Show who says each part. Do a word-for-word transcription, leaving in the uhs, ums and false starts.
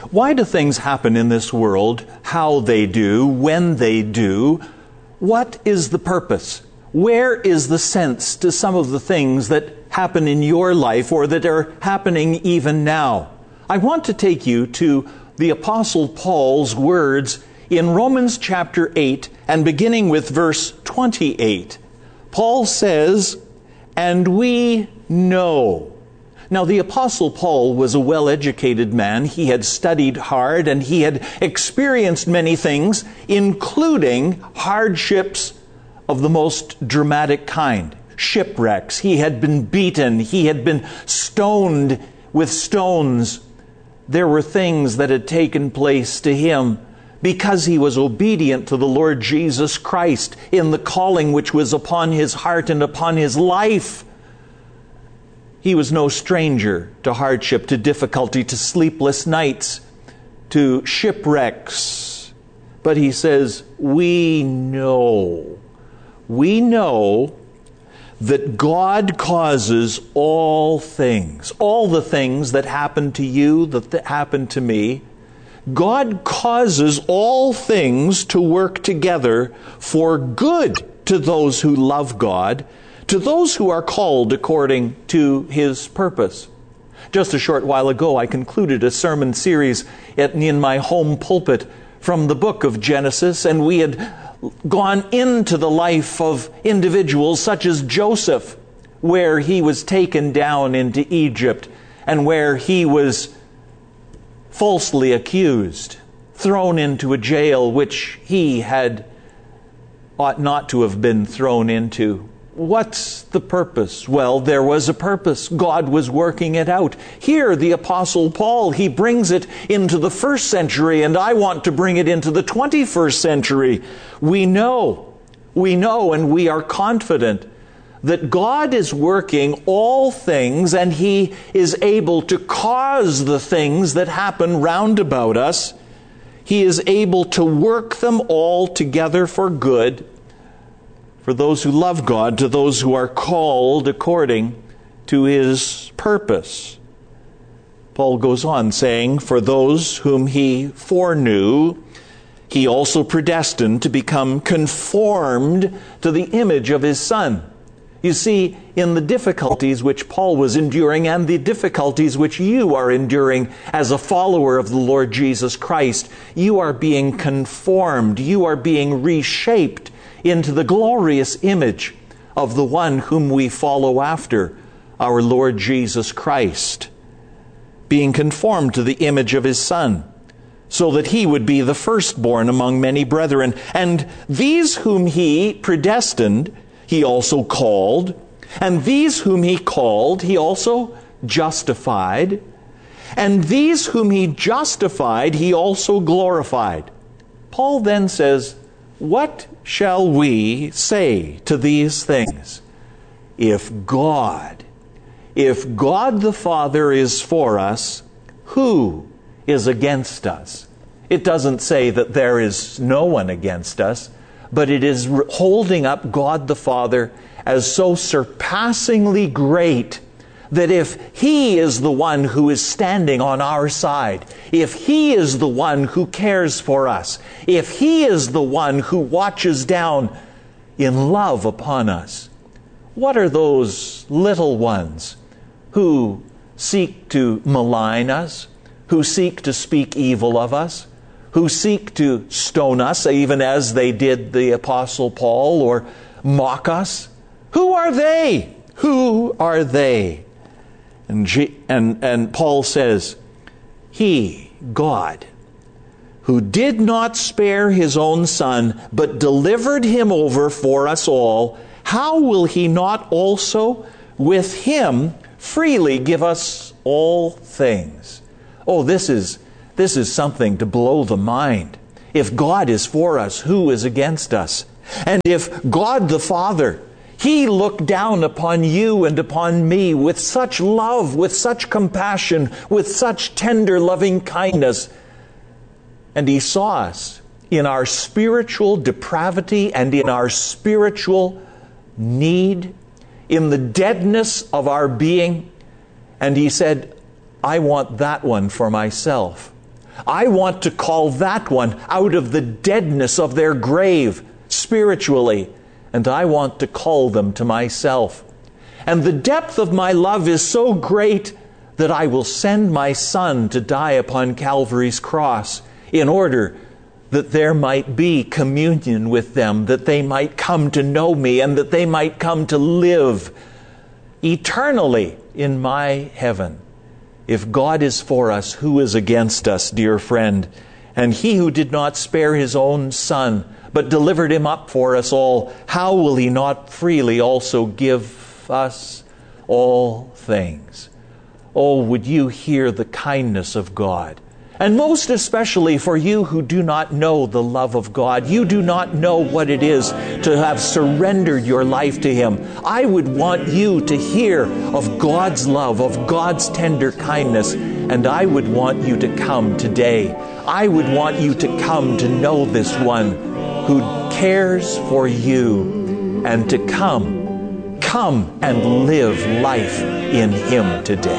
Speaker 1: Why do things happen in this world? How they do, when they do? What is the purpose? Where is the sense to some of the things that happen in your life or that are happening even now? I want to take you to the Apostle Paul's words in Romans chapter eight and beginning with verse twenty-eight. Paul says, "And we know." Now, the Apostle Paul was a well-educated man. He had studied hard and he had experienced many things, including hardships of the most dramatic kind. Shipwrecks. He had been beaten. He had been stoned with stones. There were things that had taken place to him because he was obedient to the Lord Jesus Christ in the calling which was upon his heart and upon his life. He was no stranger to hardship, to difficulty, to sleepless nights, to shipwrecks. But he says, we know, we know that God causes all things, all the things that happen to you, that happen to me, God causes all things to work together for good to those who love God, to those who are called according to His purpose. Just a short while ago, I concluded a sermon series in my home pulpit from the book of Genesis, and we had gone into the life of individuals such as Joseph, where he was taken down into Egypt and where he was falsely accused, thrown into a jail which he had ought not to have been thrown into. What's the purpose? Well, there was a purpose. God was working it out. Here, the Apostle Paul, he brings it into the first century, and I want to bring it into the twenty-first century. We know, we know, and we are confident that God is working all things, and He is able to cause the things that happen round about us. He is able to work them all together for good, for those who love God, to those who are called according to His purpose. Paul goes on saying, for those whom He foreknew, He also predestined to become conformed to the image of His Son. You see, in the difficulties which Paul was enduring and the difficulties which you are enduring as a follower of the Lord Jesus Christ, you are being conformed, you are being reshaped into the glorious image of the one whom we follow after, our Lord Jesus Christ, being conformed to the image of His Son, so that He would be the firstborn among many brethren. And these whom He predestined, He also called, and these whom He called, He also justified, and these whom He justified, He also glorified. Paul then says, what shall we say to these things? If God, if God the Father is for us, who is against us? It doesn't say that there is no one against us, but it is holding up God the Father as so surpassingly great that if He is the one who is standing on our side, if He is the one who cares for us, if He is the one who watches down in love upon us, what are those little ones who seek to malign us, who seek to speak evil of us, who seek to stone us, even as they did the Apostle Paul, or mock us? Who are they? Who are they? And, G- and, and Paul says, He, God, who did not spare His own Son, but delivered Him over for us all, how will He not also with Him freely give us all things? Oh, this is, this is something to blow the mind. If God is for us, who is against us? And if God the Father, He looked down upon you and upon me with such love, with such compassion, with such tender loving kindness. And He saw us in our spiritual depravity and in our spiritual need, in the deadness of our being. And He said, I want that one for myself. I want to call that one out of the deadness of their grave spiritually, and I want to call them to myself. And the depth of my love is so great that I will send my Son to die upon Calvary's cross in order that there might be communion with them, that they might come to know me, and that they might come to live eternally in my heaven. If God is for us, who is against us, dear friend? And he who did not spare his own Son, but delivered him up for us all, how will he not freely also give us all things? Oh, would you hear the kindness of God? And most especially for you who do not know the love of God. You do not know what it is to have surrendered your life to Him. I would want you to hear of God's love, of God's tender kindness, and I would want you to come today. I would want you to come to know this one who cares for you, and to come, come and live life in Him today.